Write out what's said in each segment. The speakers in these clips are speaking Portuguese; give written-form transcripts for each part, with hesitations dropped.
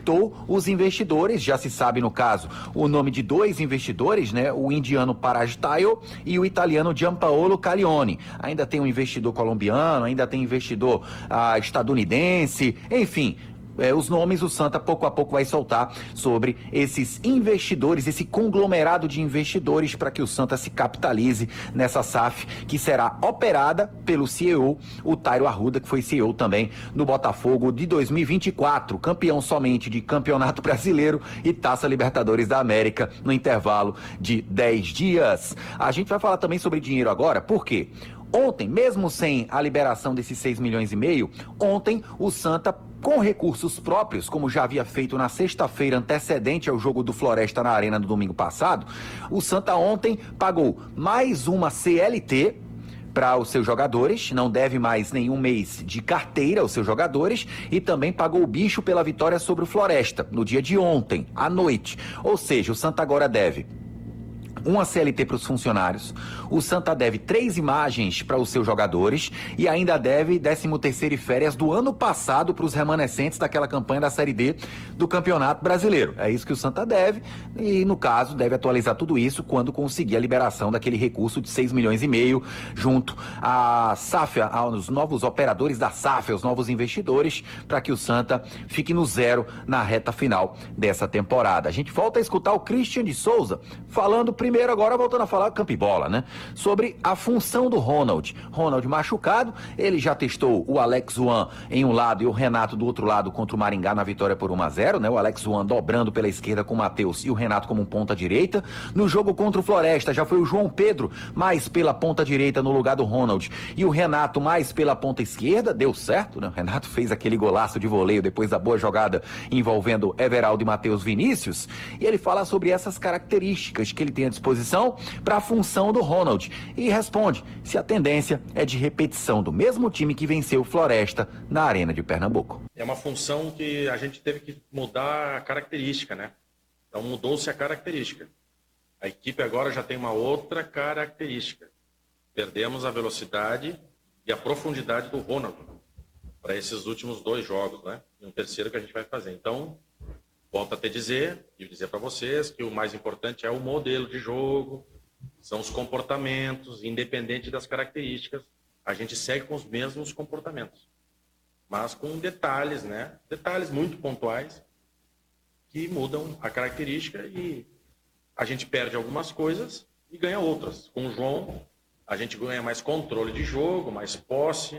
alertou os investidores. Já se sabe, no caso, o nome de 2 investidores, né? O indiano Parag Tayo e o italiano Giampaolo Calione. Ainda tem um investidor colombiano, ainda tem investidor estadunidense, enfim. Os nomes o Santa pouco a pouco vai soltar sobre esses investidores, esse conglomerado de investidores, para que o Santa se capitalize nessa SAF, que será operada pelo CEO, o Tairo Arruda, que foi CEO também no Botafogo de 2024, campeão somente de Campeonato Brasileiro e Taça Libertadores da América no intervalo de 10 dias. A gente vai falar também sobre dinheiro agora, por quê? Ontem, mesmo sem a liberação desses 6,5 milhões, ontem o Santa, com recursos próprios, como já havia feito na sexta-feira antecedente ao jogo do Floresta na Arena no domingo passado, o Santa ontem pagou mais uma CLT para os seus jogadores, não deve mais nenhum mês de carteira aos seus jogadores, e também pagou o bicho pela vitória sobre o Floresta no dia de ontem, à noite. Ou seja, o Santa agora deve uma CLT para os funcionários, o Santa deve 3 imagens para os seus jogadores e ainda deve 13º e férias do ano passado para os remanescentes daquela campanha da Série D do Campeonato Brasileiro. É isso que o Santa deve e, no caso, deve atualizar tudo isso quando conseguir a liberação daquele recurso de 6,5 milhões junto à SAF, aos novos operadores da SAF, aos novos investidores, para que o Santa fique no zero na reta final dessa temporada. A gente volta a escutar o Christian de Souza falando primeiro, agora voltando a falar Campibola, né? Sobre a função do Ronald. Ronald machucado, ele já testou o Alex Juan em um lado e o Renato do outro lado contra o Maringá na vitória por 1-0, né? O Alex Juan dobrando pela esquerda com o Matheus e o Renato como um ponta direita. No jogo contra o Floresta já foi o João Pedro mais pela ponta direita no lugar do Ronald e o Renato mais pela ponta esquerda. Deu certo, né? O Renato fez aquele golaço de voleio depois da boa jogada envolvendo Everaldo e Matheus Vinícius. E ele fala sobre essas características que ele tem à disposição para a função do Ronald e responde se a tendência é de repetição do mesmo time que venceu o Floresta na Arena de Pernambuco. É uma função que a gente teve que mudar a característica, né? Então mudou-se a característica. A equipe agora já tem uma outra característica. Perdemos a velocidade e a profundidade do Ronald para esses últimos 2 jogos, né? E um terceiro que a gente vai fazer. Então, volto a te dizer para vocês que o mais importante é o modelo de jogo, são os comportamentos, independente das características, a gente segue com os mesmos comportamentos, mas com detalhes, né? Detalhes muito pontuais que mudam a característica e a gente perde algumas coisas e ganha outras. Com o João, a gente ganha mais controle de jogo, mais posse,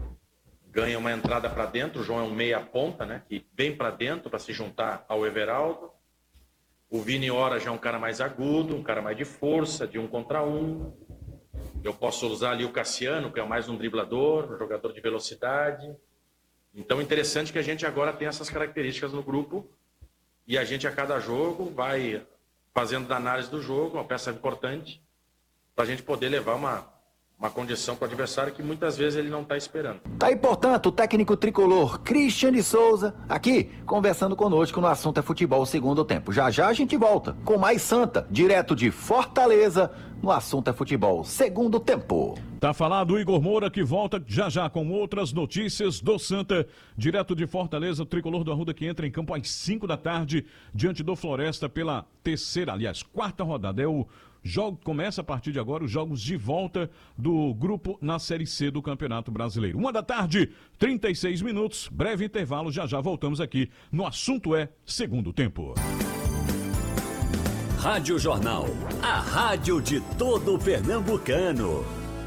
ganha uma entrada para dentro. O João é um meia-ponta, né? Que vem para dentro para se juntar ao Everaldo. O Vini Ora já é um cara mais agudo, um cara mais de força, de 1 contra 1. Eu posso usar ali o Cassiano, que é mais um driblador, um jogador de velocidade. Então, interessante que a gente agora tem essas características no grupo e a gente, a cada jogo, vai fazendo da análise do jogo, uma peça importante, para a gente poder levar uma condição para o adversário que muitas vezes ele não está esperando. Tá aí, portanto, o técnico tricolor Christian de Souza aqui conversando conosco no Assunto é Futebol Segundo Tempo. Já já a gente volta com mais Santa, direto de Fortaleza, no Assunto é Futebol Segundo Tempo. Tá falado o Igor Moura, que volta já já com outras notícias do Santa, direto de Fortaleza, o tricolor do Arruda que entra em campo às 5 da tarde, diante do Floresta pela quarta rodada. Jogo começa a partir de agora os jogos de volta do grupo na Série C do Campeonato Brasileiro. 1 da tarde, 36 minutos, breve intervalo, já já voltamos aqui no Assunto é Segundo Tempo. Rádio Jornal, a rádio de todo pernambucano.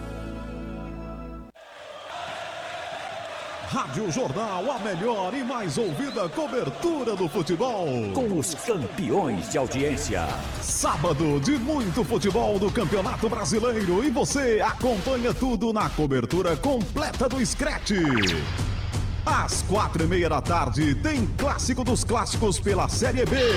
Rádio Jornal, a melhor e mais ouvida cobertura do futebol. Com os campeões de audiência. Sábado de muito futebol do Campeonato Brasileiro e você acompanha tudo na cobertura completa do Scratch. Às 4:30 da tarde tem Clássico dos Clássicos pela Série B.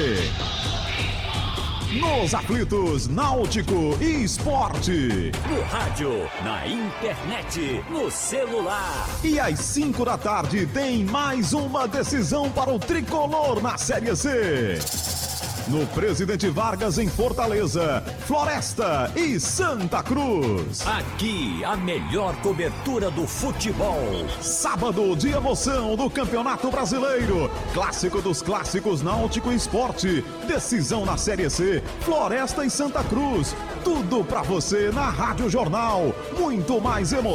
Nos aflitos, Náutico e Esporte. No rádio, na internet, no celular. E às 5 da tarde tem mais uma decisão para o tricolor na Série C. No Presidente Vargas, em Fortaleza, Floresta e Santa Cruz. Aqui, a melhor cobertura do futebol. Sábado de emoção do Campeonato Brasileiro. Clássico dos clássicos, Náutico Esporte. Decisão na Série C, Floresta e Santa Cruz. Tudo pra você na Rádio Jornal. Muito mais emoção.